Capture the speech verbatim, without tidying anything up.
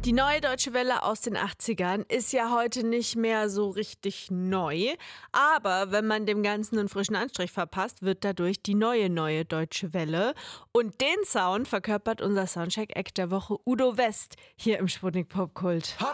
Die neue Deutsche Welle aus den achtzigern ist ja heute nicht mehr so richtig neu. Aber wenn man dem Ganzen einen frischen Anstrich verpasst, wird dadurch die neue, neue Deutsche Welle. Und den Sound verkörpert unser Soundcheck-Act der Woche Udo West hier im Sputnik Popkult. Hot